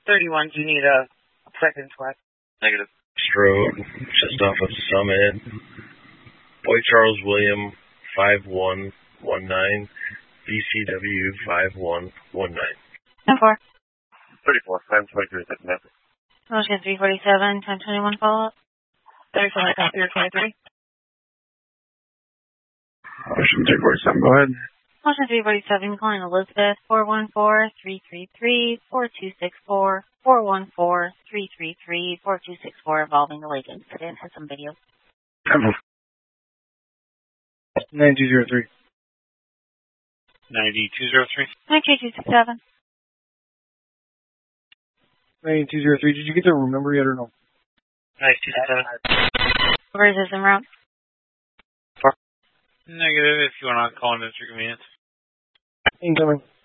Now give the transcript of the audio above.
31, do you need a second sweat? Negative. Road, just off of Summit. Boy Charles William, 5119. BCW 5119. 10-4. 34, 523, second message. Motion 347, 1021 follow-up. 37, 23. Motion 347, go ahead. Motion 347, calling Elizabeth, 414-333-4264, 414-333-4264, involving the lake incident. Has some video. 9203. 9203. 93267. 9203. Did you get the room number yet or no? 9267. Where is this en route? Negative, if you want to call in, it's your convenience. Incoming.